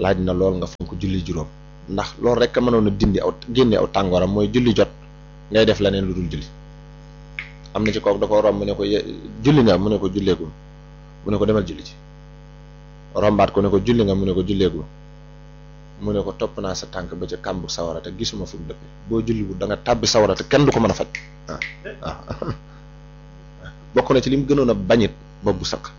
laaj na lool nga fonk julli juróom ndax loolu rek a mënoon a dindi aw génne aw tàngooram mooy julli jot ngay def leneen lu dul julli. am na ci kooku da ko romb mu ne ko julli nga mu ne ko julleegu mu ne ko demal julli ci rombaat ko ne ko julli nga mu ne ko julleegu mu ne ko topp naa sa tànk ba ca kàmbu sawara te gisuma fu mu dëppe boo julli bu da nga tàbbi sawara te kenn du ko mën a faj waaw bokk na ci li mu gënoon a bañit bopp bu sëq